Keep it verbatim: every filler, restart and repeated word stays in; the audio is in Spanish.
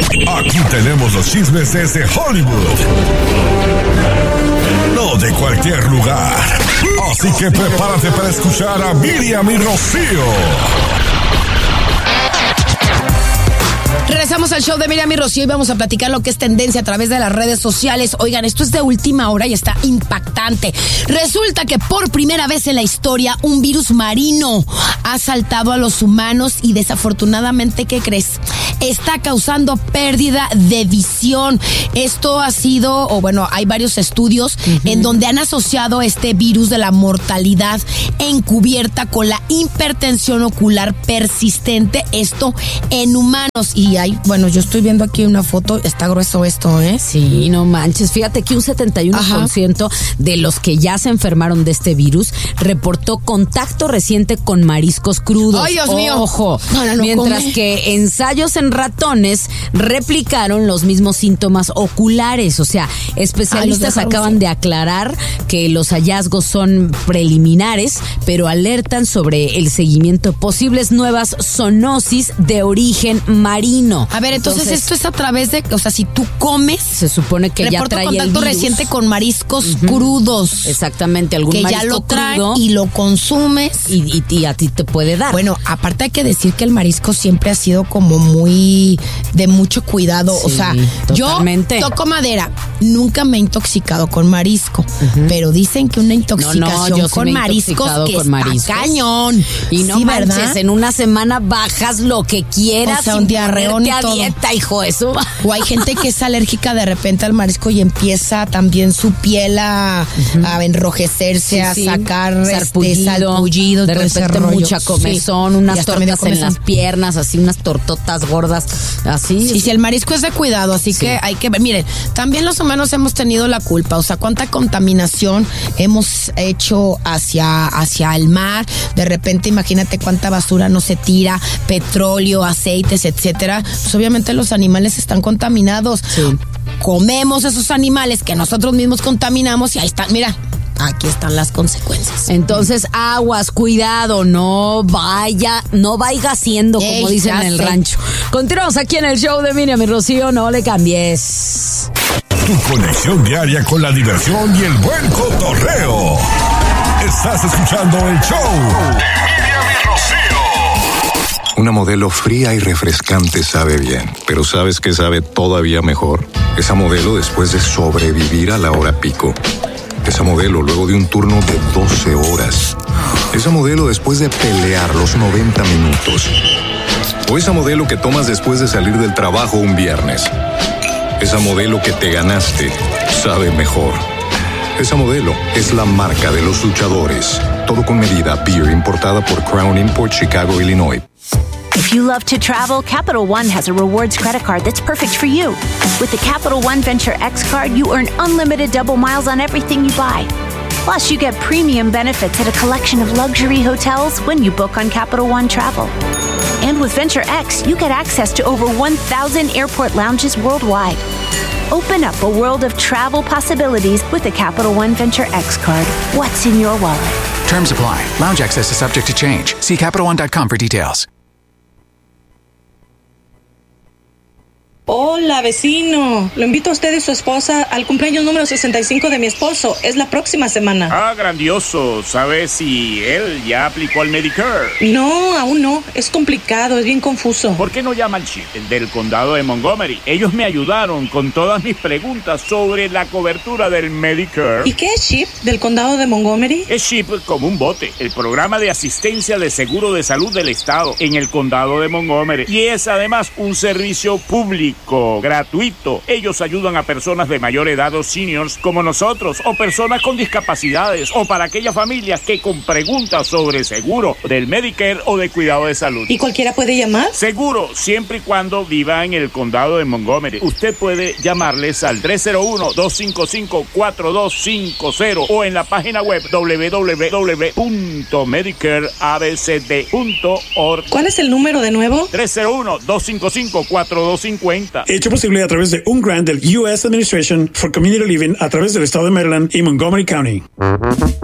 Aquí tenemos los chismes desde Hollywood. No de cualquier lugar. Así que prepárate para escuchar a Miriam y Rocío. Regresamos al show de Miriam y Rocío y vamos a platicar lo que es tendencia a través de las redes sociales. Oigan, esto es de última hora y está impactante. Resulta que por primera vez en la historia un virus marino ha asaltado a los humanos y desafortunadamente, ¿qué crees? Está causando pérdida de visión. Esto ha sido, o bueno, hay varios estudios uh-huh. en donde han asociado este virus de la mortalidad encubierta con la hipertensión ocular persistente, esto en humanos. Y hay, bueno, yo estoy viendo aquí una foto, está grueso esto, ¿eh? Sí, no manches. Fíjate que un setenta y uno por ciento Ajá. de los que ya se enfermaron de este virus reportó contacto reciente con mariscos crudos. ¡Ay, Dios mío! Ojo. No Mientras come. que ensayos en ratones replicaron los mismos síntomas oculares. O sea, especialistas Ay, acaban de aclarar que los hallazgos son preliminares, pero alertan sobre el seguimiento de posibles nuevas zoonosis de origen marino. A ver, entonces, entonces esto es a través de, o sea, si tú comes, se supone que ya trae contacto el virus. reciente con mariscos uh-huh. crudos. Exactamente, algún que marisco ya lo traen crudo y lo consumes y, y, y a ti te puede dar. Bueno, aparte hay que decir que el marisco siempre ha sido como muy de mucho cuidado, sí, o sea, totalmente. Yo toco madera, nunca me he intoxicado con marisco, uh-huh. pero dicen que una intoxicación no, no, yo con sí mariscos que con está mariscos. cañón. Y no sí, manches, ¿verdad? En una semana bajas lo que quieras. O sea, un diarreón y a todo. dieta, hijo, eso. O hay gente que es alérgica de repente al marisco y empieza también su piel a, uh-huh. a enrojecerse, sí, a sí. sacar sarpullido, este, sarpullido de repente mucha comezón, sí. unas tortas en las piernas, así unas tortotas gordas, así. Sí, sí, el marisco es de cuidado, así sí. que hay que ver. Miren, también los humanos hemos tenido la culpa, o sea, cuánta contaminación hemos hecho hacia, hacia el mar. De repente, imagínate cuánta basura no se tira, petróleo, aceites, etcétera. Pues obviamente los animales están contaminados. Sí. Comemos esos animales que nosotros mismos contaminamos y ahí están, mira. Aquí están las consecuencias. Entonces, aguas, cuidado, no vaya, no vaya haciendo, como Ey, dicen en el sé. rancho. Continuamos aquí en el show de Miriam y Rocío, no le cambies. Tu conexión diaria con la diversión y el buen cotorreo. Estás escuchando el show de Miriam y Rocío. Una modelo fría y refrescante sabe bien, pero ¿sabes qué sabe todavía mejor? Esa modelo después de sobrevivir a la hora pico. Esa modelo luego de un turno de doce horas. Esa modelo después de pelear los noventa minutos. O esa modelo que tomas después de salir del trabajo un viernes. Esa modelo que te ganaste sabe mejor. Esa modelo es la marca de los luchadores. Todo con medida. Beer importada por Crown Import, Chicago, Illinois. If you love to travel, Capital One has a rewards credit card that's perfect for you. With the Capital One Venture X card, you earn unlimited double miles on everything you buy. Plus, you get premium benefits at a collection of luxury hotels when you book on Capital One Travel. And with Venture X, you get access to over one thousand airport lounges worldwide. Open up a world of travel possibilities with the Capital One Venture X card. What's in your wallet? Terms apply. Lounge access is subject to change. See Capital One dot com for details. Hola, vecino. Lo invito a usted y su esposa al cumpleaños número sesenta y cinco de mi esposo. Es la próxima semana. Ah, grandioso. ¿Sabes si él ya aplicó al Medicare? No, aún no. Es complicado, es bien confuso. ¿Por qué no llama al C H I P del condado de Montgomery? Ellos me ayudaron con todas mis preguntas sobre la cobertura del Medicare. ¿Y qué es C H I P del condado de Montgomery? Es C H I P como un bote, el programa de asistencia de seguro de salud del estado en el condado de Montgomery. Y es además un servicio público. Gratuito. Ellos ayudan a personas de mayor edad o seniors como nosotros, o personas con discapacidades, o para aquellas familias que con preguntas sobre seguro del Medicare o de cuidado de salud. ¿Y cualquiera puede llamar? Seguro, siempre y cuando viva en el condado de Montgomery. Usted puede llamarles al tres cero uno, dos cinco cinco, cuatro dos cinco cero o en la página web doble u doble u doble u punto medicare a b c d punto org. ¿Cuál es el número de nuevo? tres cero uno, dos cinco cinco, cuatro dos cinco cero. Hecho posible a través de un grant del U S Administration for Community Living a través del estado de Maryland y Montgomery County.